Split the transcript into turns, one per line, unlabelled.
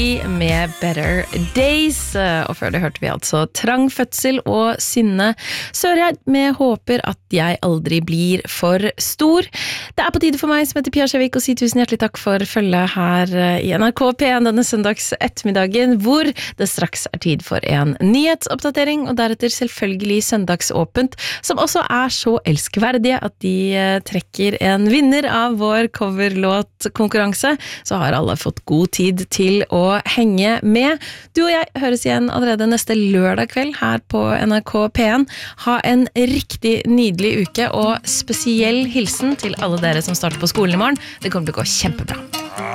med Better Days, og før det hørte vi altså Trang fødsel og Synne Sørheim med Håper at jeg aldri blir for stor. Det på tide for meg som heter Pia Skjevik å si tusen hjertelig takk for følget her i NRK P1 denne søndags ettermiddagen, hvor det straks tid for en nyhetsoppdatering, og deretter selvfølgelig søndagsåpent, som også så elskverdige at de trekker en vinner av vår coverlåtkonkurranse. Så har alle fått god tid til å henge med. Du og jeg høres igjen allerede neste lørdag kveld her på NRK P1. Ha en riktig nydelig uke, og spesiell hilsen til alle dere som starter på skolen i morgen. Det kommer til å gå kjempebra.